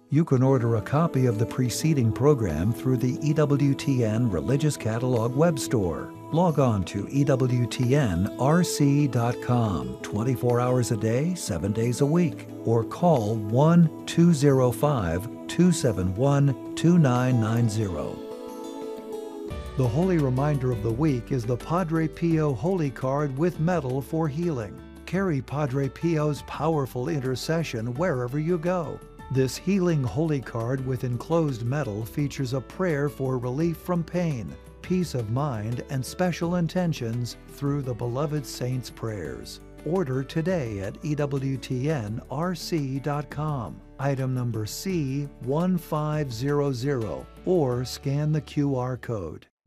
You can order a copy of the preceding program through the EWTN Religious Catalog web store. Log on to EWTNRC.com 24 hours a day, 7 days a week, or call 1-205-271-2990. The Holy Reminder of the Week is the Padre Pio Holy Card with Medal for Healing. Carry Padre Pio's powerful intercession wherever you go. This healing holy card with enclosed medal features a prayer for relief from pain, peace of mind, and special intentions through the beloved saints' prayers. Order today at EWTNRC.com, item number C1500, or scan the QR code.